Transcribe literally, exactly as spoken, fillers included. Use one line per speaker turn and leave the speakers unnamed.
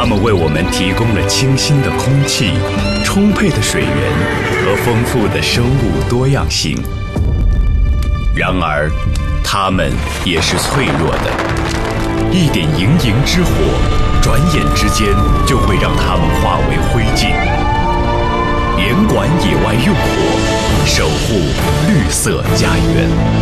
它们为我们提供了清新的空气、充沛的水源和丰富的生物多样性。然而，它们也是脆弱的，一点营营之火，转眼之间就会让它们化为灰烬。严管野外用火，守护绿色家园。